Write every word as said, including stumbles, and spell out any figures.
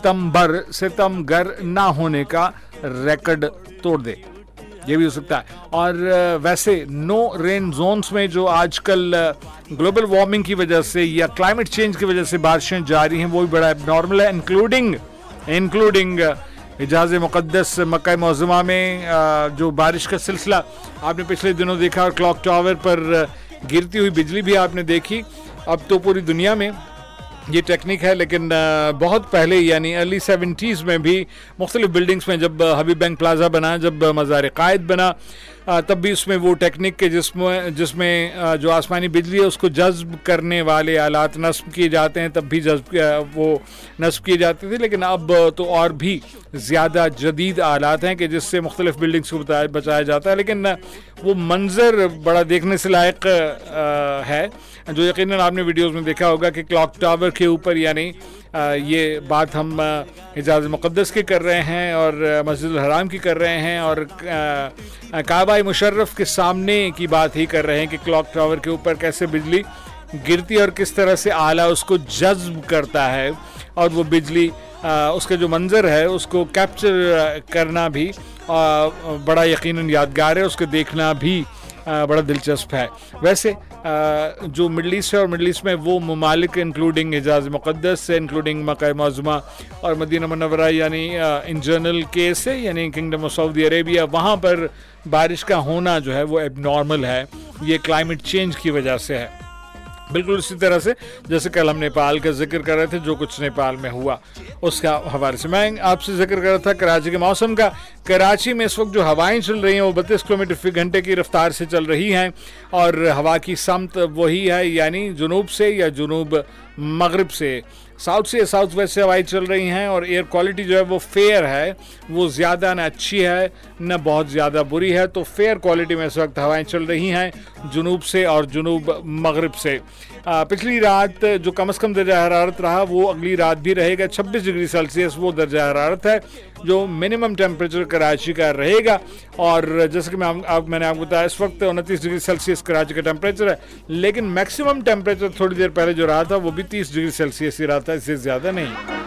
सितंबर सितमगर ना होने का रिकॉर्ड तोड़ दे, ये भी हो सकता है। और वैसे नो रेन जोन्स में जो आजकल ग्लोबल वार्मिंग की वजह से या क्लाइमेट चेंज की वजह से बारिशें जारी हैं, वो भी बड़ा नॉर्मल है, इंक्लूडिंग इंक्लूडिंग हिजाज़ मुक़द्दस मक्का मुअज़्ज़मा में जो बारिश का सिलसिला आपने पिछले दिनों देखा, और क्लॉक टावर पर गिरती हुई बिजली भी आपने देखी। अब तो पूरी दुनिया में ये टेक्निक है, लेकिन बहुत पहले यानी अर्ली सेवेंटीज़ में भी मुख्तलिफ बिल्डिंग्स में, जब हबीब बैंक प्लाजा बना, जब मज़ार क़ायद बना, तब भी उसमें वो टेक्निक के जिसमें जिसमें जो आसमानी बिजली है उसको जज्ब करने वाले आलात नस्ब किए जाते हैं, तब भी जज्ब वो नस्ब किए जाते थे। लेकिन अब तो और भी ज़्यादा जदीद आलात हैं कि जिससे मुख्तलिफ बिल्डिंग्स को बचाया जाता है। लेकिन वो मंज़र बड़ा देखने से लायक है, जो यकीनन आपने वीडियोज़ में देखा होगा कि क्लॉक टावर के ऊपर, यानी ये बात हम हिजाज़ मुक़द्दस की कर रहे हैं और मस्जिद हराम की कर रहे हैं और काबा मुशर्रफ के सामने की बात ही कर रहे हैं कि क्लॉक टावर के ऊपर कैसे बिजली गिरती है और किस तरह से आला उसको जज्ब करता है, और वो बिजली उसका जो मंज़र है उसको कैप्चर करना भी बड़ा यकीनन यादगार है, उसको देखना भी बड़ा दिलचस्प है। वैसे जो मिडल ईस्ट है और मिडल ईस्ट में वो ममालिक इंक्लूडिंग हिजाज़ मुक़द्दस, इंक्लूडिंग मक्का मुअज़्ज़मा और मदीना मुनव्वरा, यानी इन जनरल केस है, यानी किंगडम ऑफ सऊदी अरेबिया, वहाँ पर बारिश का होना जो है वो एबनॉर्मल है, ये क्लाइमेट चेंज की वजह से है। बिल्कुल इसी तरह से जैसे कल हम नेपाल का जिक्र कर रहे थे, जो कुछ नेपाल में हुआ उसका हवाले से मैं आपसे जिक्र कर रहा था कराची के मौसम का। कराची में इस वक्त जो हवाएं चल रही हैं वो बत्तीस किलोमीटर फी घंटे की रफ्तार से चल रही हैं, और हवा की समत वही है, यानी जुनूब से या जुनूब मगरिब से, साउथ से साउथ वेस्ट से हवाएं चल रही हैं। और एयर क्वालिटी जो है वो फेयर है, वो ज़्यादा न अच्छी है न बहुत ज़्यादा बुरी है, तो फेयर क्वालिटी में इस वक्त हवाएं चल रही हैं जुनूब से और जुनूब मगरिब से। आ, पिछली रात जो कम से कम दर्जा हरारत रहा वो अगली रात भी रहेगा, छब्बीस डिग्री सेल्सियस वो दर्जा हरारत है जो मिनिमम टेम्परेचर कराची का रहेगा। और जैसे कि मैं आप, मैंने आपको बताया इस वक्त उनतीस डिग्री सेल्सियस कराची का टेम्परेचर है, लेकिन मैक्सिमम टेम्परेचर थोड़ी देर पहले जो रहा था वो भी तीस डिग्री सेल्सियस ही रहा था, इससे ज़्यादा नहीं।